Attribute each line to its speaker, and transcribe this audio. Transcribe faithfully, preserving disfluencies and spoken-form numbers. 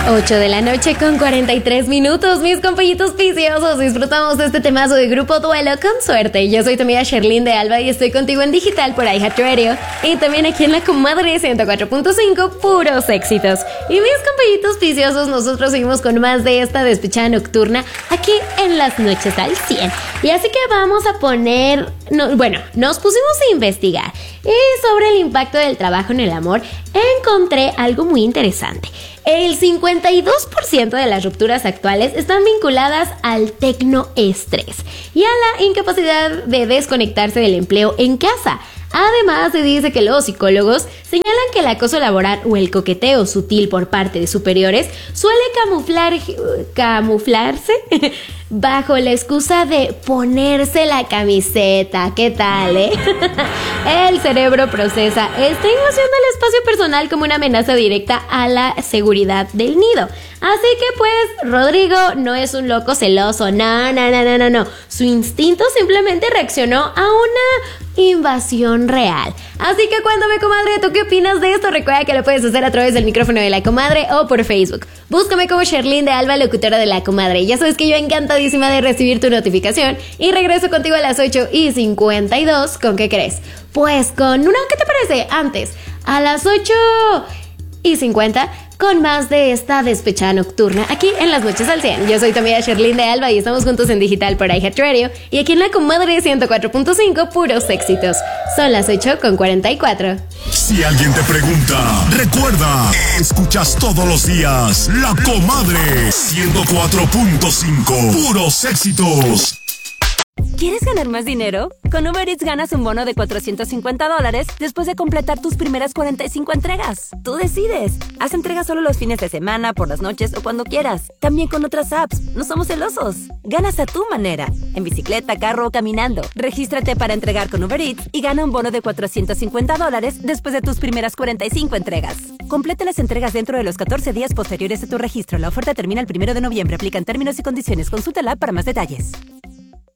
Speaker 1: ocho de la noche con cuarenta y tres minutos, mis compañitos viciosos. Disfrutamos de este temazo de Grupo Duelo con suerte. Yo soy tu amiga Sherlyn de Alba y estoy contigo en digital por iHeartRadio y también aquí en La Comadre ciento cuatro punto cinco, puros éxitos. Y mis compañitos viciosos, nosotros seguimos con más de esta despechada nocturna aquí en las noches al cien. Y así que vamos a poner, no, bueno, nos pusimos a investigar y sobre el impacto del trabajo en el amor encontré algo muy interesante. El cincuenta y dos por ciento de las rupturas actuales están vinculadas al tecnoestrés y a la incapacidad de desconectarse del empleo en casa. Además, se dice que los psicólogos señalan que el acoso laboral o el coqueteo sutil por parte de superiores suele camuflar, camuflarse bajo la excusa de ponerse la camiseta. ¿Qué tal, eh? El cerebro procesa esta invasión del espacio personal como una amenaza directa a la seguridad del nido. Así que pues, Rodrigo no es un loco celoso, no, no, no, no, no, no. Su instinto simplemente reaccionó a una invasión real. Así que cuéntame, comadre, ¿tú qué opinas de esto? Recuerda que lo puedes hacer a través del micrófono de La Comadre o por Facebook. Búscame como Sherlyn de Alba, locutora de La Comadre. Ya sabes que yo encantadísima de recibir tu notificación y regreso contigo a las ocho y cincuenta y dos. ¿Con qué crees? Pues con una, ¿qué te parece? Antes, a las ocho y cincuenta, con más de esta despechada nocturna aquí en las noches al cien. Yo soy tu amiga Sherlyn de Alba y estamos juntos en digital por iHeartRadio y aquí en La Comadre ciento cuatro punto cinco, puros éxitos. Son las ocho con cuarenta y cuatro.
Speaker 2: Si alguien te pregunta, recuerda, escuchas todos los días La Comadre ciento cuatro punto cinco, puros éxitos.
Speaker 3: ¿Quieres ganar más dinero? Con Uber Eats ganas un bono de cuatrocientos cincuenta dólares después de completar tus primeras cuarenta y cinco entregas. Tú decides. Haz entregas solo los fines de semana, por las noches o cuando quieras. También con otras apps. No somos celosos. Ganas a tu manera. En bicicleta, carro o caminando. Regístrate para entregar con Uber Eats y gana un bono de cuatrocientos cincuenta dólares después de tus primeras cuarenta y cinco entregas. Completa las entregas dentro de los catorce días posteriores a tu registro. La oferta termina el primero de noviembre. Aplican términos y condiciones. Consulta la app para más detalles.